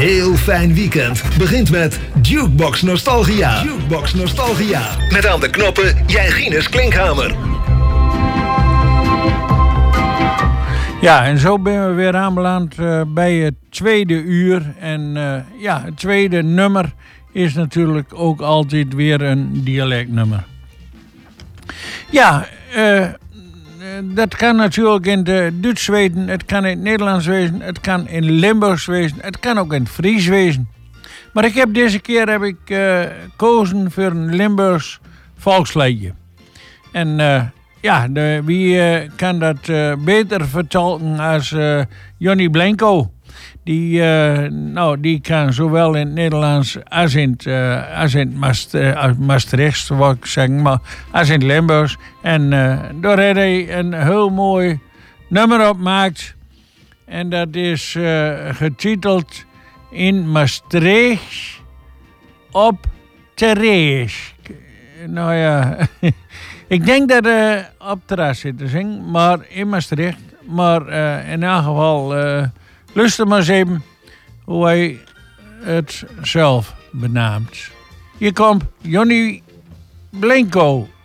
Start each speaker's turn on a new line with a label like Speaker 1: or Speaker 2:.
Speaker 1: heel fijn weekend begint met Jukebox Nostalgia. Jukebox Nostalgia. Met aan de knoppen Jijgines Klinkhamer.
Speaker 2: Ja, en zo ben we weer aanbeland bij het tweede uur. En het tweede nummer is natuurlijk ook altijd weer een dialectnummer. Ja, dat kan natuurlijk in het Duits wezen, het kan in het Nederlands wezen, het kan in Limburgs wezen, het kan ook in het Fries wezen. Maar deze keer heb ik gekozen voor een Limburgs volksliedje. En wie kan dat beter vertolken als Johnny Blanco. Die kan zowel in het Nederlands als in het Maastrichts, wil ik zeggen, maar als in het Limburgs. En daar heeft hij een heel mooi nummer op gemaakt. En dat is getiteld In Maastricht op Therese. Nou ja, ik denk dat op terras zit te zingen, maar in Maastricht. Maar in elk geval, luister maar eens even hoe hij het zelf benaamt. Hier komt Johnny Blanco.